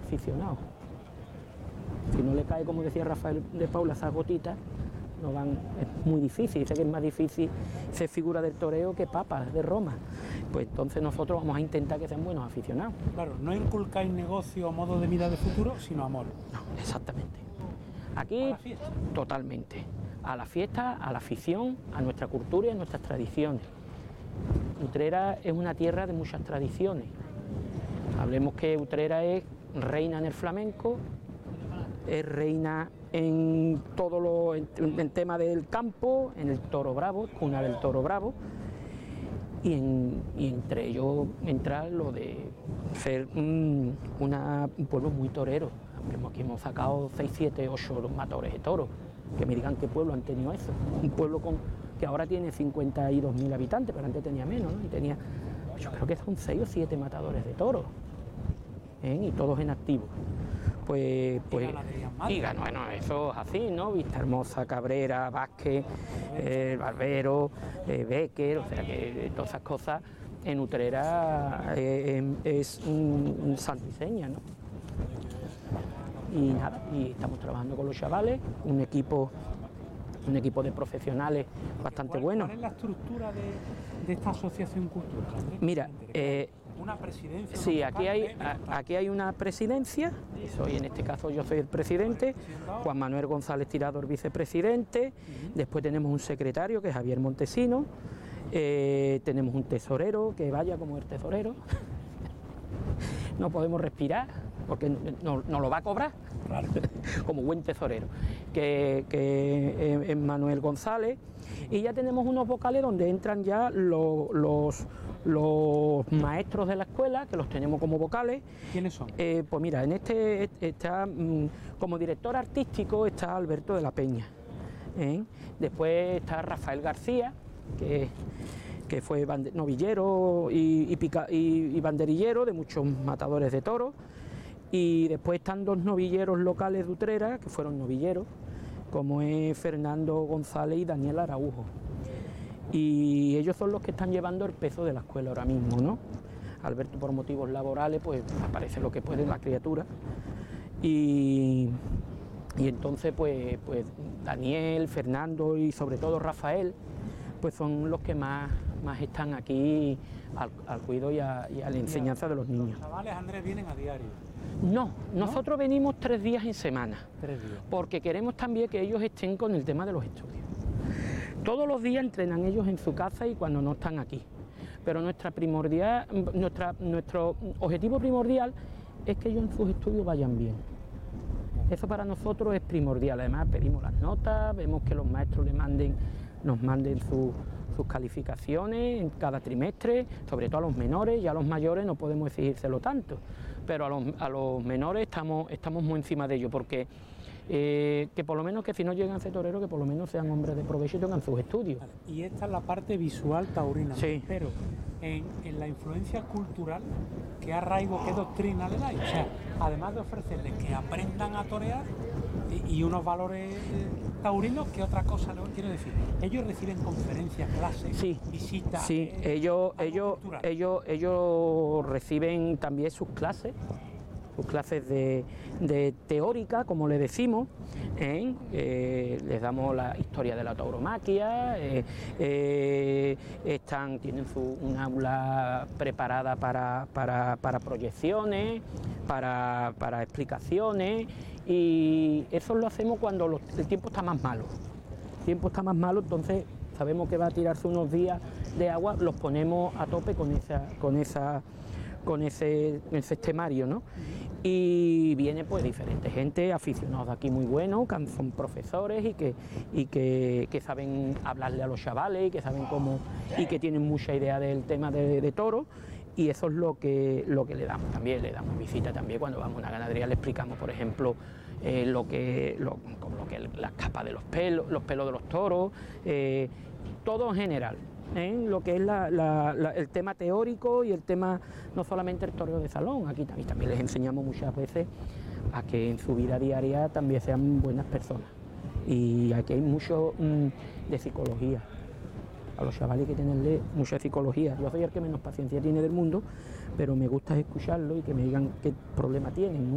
aficionados. Si no le cae, como decía Rafael de Paula, esas gotitas, no van, es muy difícil. Dice que es más difícil ser figura del toreo que papas de Roma. Pues entonces nosotros vamos a intentar que sean buenos aficionados. Claro, no inculcáis negocio o modo de vida de futuro, sino amor. No, exactamente. Aquí, totalmente. A la fiesta, a la afición, a nuestra cultura y a nuestras tradiciones. Utrera es una tierra de muchas tradiciones. Hablemos que Utrera es reina en el flamenco, es reina en todo lo en tema del campo, en el toro bravo, cuna del toro bravo, y entre ellos entra lo de ser un pueblo muy torero. Aquí hemos sacado 6, 7, 8 matadores de toros, que me digan qué pueblo han tenido eso. Un pueblo que ahora tiene 52.000 habitantes, pero antes tenía menos, ¿no? Y tenía, yo creo que son 6 o 7 matadores de toros, y todos en activo. Pues y ganó, bueno, eso es así, ¿no? Vista Hermosa, Cabrera, Vázquez, Barbero, Becker, o sea que todas esas cosas en Utrera es un santo y seña, ¿no? Y nada, y estamos trabajando con los chavales, un equipo de profesionales bastante bueno. ¿Cuál es la estructura de esta asociación cultural? Mira, una presidencia. Sí, aquí hay una presidencia, en este caso yo soy el presidente, Juan Manuel González Tirador vicepresidente, después tenemos un secretario que es Javier Montesino, tenemos un tesorero que vaya como el tesorero, no podemos respirar porque no lo va a cobrar, claro. Como buen tesorero, que es Manuel González, y ya tenemos unos vocales donde entran ya los maestros de la escuela, que los tenemos como vocales. ¿Quiénes son? Pues mira, en este está como director artístico está Alberto de la Peña, después está Rafael García, que fue novillero y banderillero de muchos matadores de toros, y después están 2 novilleros locales de Utrera, que fueron novilleros, como es Fernando González y Daniel Araujo, y ellos son los que están llevando el peso de la escuela ahora mismo, ¿no? Alberto, por motivos laborales, pues aparece lo que puede la criatura, y entonces pues Daniel, Fernando y sobre todo Rafael, pues son los que más están aquí al cuidado y a la enseñanza de los niños. ¿Los chavales, Andrés, vienen a diario? No, nosotros venimos 3 días en semana, 3 días. Porque queremos también que ellos estén con el tema de los estudios. Todos los días entrenan ellos en su casa y cuando no están aquí, pero nuestro objetivo primordial es que ellos en sus estudios vayan bien. Eso para nosotros es primordial. Además pedimos las notas, vemos que los maestros nos manden sus calificaciones en cada trimestre, sobre todo a los menores, y a los mayores no podemos exigírselo tanto, pero a los menores estamos muy encima de ello, porque que por lo menos que si no llegan a ser toreros, que por lo menos sean hombres de provecho y tengan sus estudios. Vale. Y esta es la parte visual taurina, sí. Pero en la influencia cultural, ¿qué arraigo, qué doctrina le dais? O sea, además de ofrecerles que aprendan a torear y unos valores taurinos, ¿qué otra cosa les quiero decir? Ellos reciben conferencias, clases, sí, visitas. Sí, ellos reciben también sus clases de teórica, como le decimos, les damos la historia de la tauromaquia, tienen un aula preparada para proyecciones, para explicaciones, y eso lo hacemos cuando el tiempo está más malo. El tiempo está más malo, entonces sabemos que va a tirarse unos días de agua, los ponemos a tope con ese temario, ¿no? Y viene pues diferente gente, aficionados de aquí muy buenos, que son profesores y que saben hablarle a los chavales y que saben cómo, y que tienen mucha idea del tema de toro, y eso es lo que le damos. También le damos visita también cuando vamos a una ganadería, le explicamos, por ejemplo, las capas de los pelos de los toros, todo en general. Lo que es el tema teórico y el tema, no solamente el toreo de salón, aquí también les enseñamos muchas veces a que en su vida diaria también sean buenas personas, y aquí hay mucho de psicología. A los chavales hay que tenerle mucha psicología. Yo soy el que menos paciencia tiene del mundo, pero me gusta escucharlo y que me digan qué problema tienen, ¿no?